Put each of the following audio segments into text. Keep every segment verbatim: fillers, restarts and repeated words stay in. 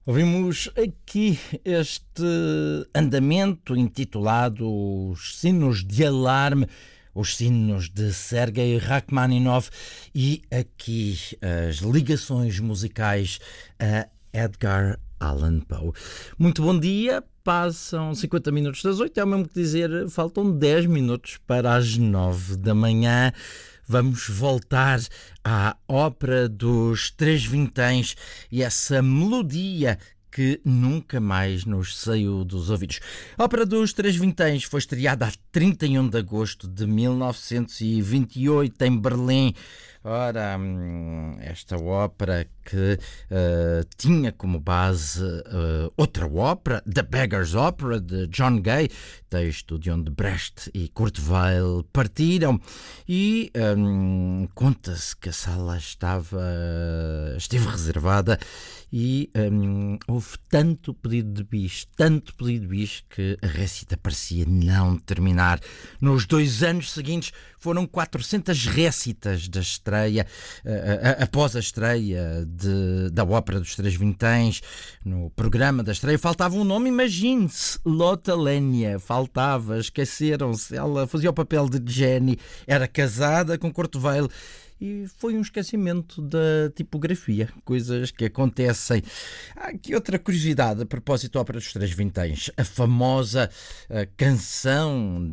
Ouvimos aqui este andamento intitulado Os Sinos de Alarme, os sinos de Sergei Rachmaninoff, e aqui as ligações musicais a Edgar Allan Poe. Muito bom dia, passam cinquenta minutos das oito, é o mesmo que dizer, faltam dez minutos para as nove da manhã. Vamos voltar à ópera dos Três Vinténs e essa melodia que nunca mais nos saiu dos ouvidos. A ópera dos Três Vinténs foi estreada a trinta e um de agosto de mil novecentos e vinte e oito em Berlim. Ora, esta ópera que uh, tinha como base uh, outra ópera, The Beggar's Opera, de John Gay, texto de onde Brecht e Kurt Weill partiram, e um, conta-se que a sala estava, esteve reservada e um, houve tanto pedido de bis, tanto pedido de bis, que a récita parecia não terminar. Nos dois anos seguintes foram quatrocentas récitas da estreia, uh, uh, após a estreia de, da ópera dos Três Vinténs. No programa da estreia faltava um nome, imagine-se, Lotte Lenya, faltava, esqueceram-se, ela fazia o papel de Jenny, era casada com Kurt Weill. E foi um esquecimento da tipografia, coisas que acontecem. Há aqui outra curiosidade a propósito da ópera dos Três Vinténs. A famosa uh, canção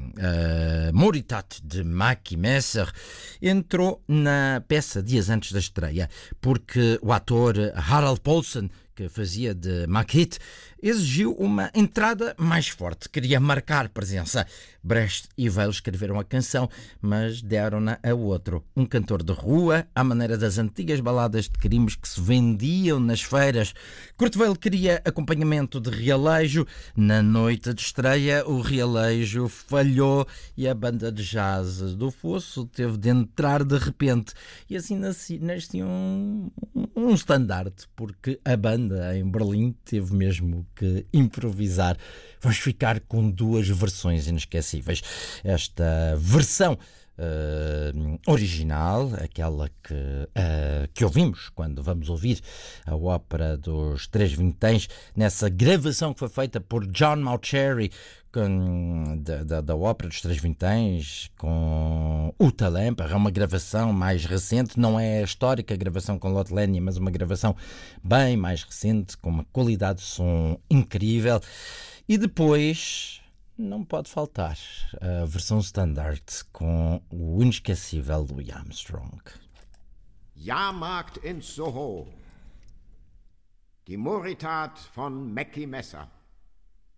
uh, Moritat de Mackie Messer entrou na peça dias antes da estreia, porque o ator Harald Paulsen, que fazia de Macbeth, exigiu uma entrada mais forte, queria marcar presença. Brecht e Weill escreveram a canção, mas deram-na a outro, um cantor de rua, à maneira das antigas baladas de crimes que se vendiam nas feiras. Kurt Weill queria acompanhamento de realejo. Na noite de estreia, o realejo falhou e a banda de jazz do Fosso teve de entrar de repente. E assim nasce um, um standard, porque a banda em Berlim teve mesmo que improvisar. Vamos ficar com duas versões inesquecíveis. Esta versão uh, original, aquela que, uh, que ouvimos quando vamos ouvir a ópera dos Três Vinténs, nessa gravação que foi feita por John Mauceri, com, da, da, da ópera dos Três Vinténs, com Uta Lemper. É uma gravação mais recente, não é a histórica gravação com Lotte Lenya, mas uma gravação bem mais recente, com uma qualidade de som incrível. E depois não pode faltar a versão standard com o inesquecível Louis Armstrong. Jahrmarkt in Soho. Die Moritat von Mackie Messer.